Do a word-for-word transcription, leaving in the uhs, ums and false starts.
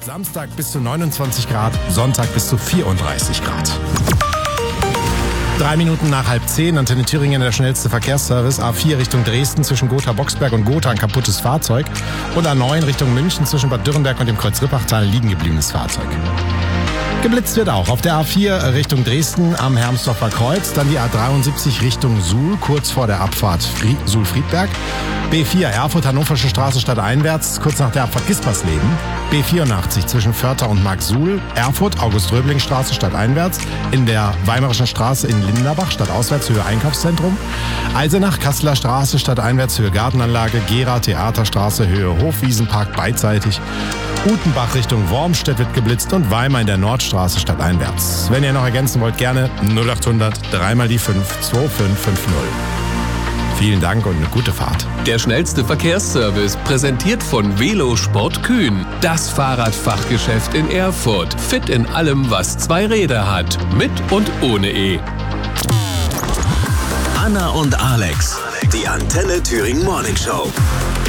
Samstag bis zu neunundzwanzig Grad, Sonntag bis zu vierunddreißig Grad. Drei Minuten nach halb zehn, Antenne Thüringen, der schnellste Verkehrsservice. A vier Richtung Dresden zwischen Gotha-Boxberg und Gotha ein kaputtes Fahrzeug. Und A neun Richtung München zwischen Bad Dürrenberg und dem Kreuz-Rippachtal liegen gebliebenes Fahrzeug. Geblitzt wird auch auf der A vier Richtung Dresden am Hermsdorfer Kreuz, dann die A dreiundsiebzig Richtung Suhl, kurz vor der Abfahrt Frie- Suhl-Friedberg. B vier Erfurt, Hannoversche Straße stadteinwärts, kurz nach der Abfahrt Gispersleben. B vierundachtzig zwischen Förther und Marksuhl, Erfurt, August-Röbling-Straße stadteinwärts, in der Weimarischen Straße in Linderbach stadtauswärts Höhe Einkaufszentrum. Eisenach, Kasseler Straße stadteinwärts Höhe Gartenanlage, Gera, Theaterstraße Höhe Hofwiesenpark beidseitig. Utenbach Richtung Wormstedt wird geblitzt und Weimar in der Nordstraße stadteinwärts. Wenn ihr noch ergänzen wollt, gerne null achthundert, dreimal die fünf, zwei fünf fünf null. Vielen Dank und eine gute Fahrt. Der schnellste Verkehrsservice, präsentiert von Velosport Kühn. Das Fahrradfachgeschäft in Erfurt. Fit in allem, was zwei Räder hat. Mit und ohne E. Anna und Alex. Die Antenne Thüringen Morning Show.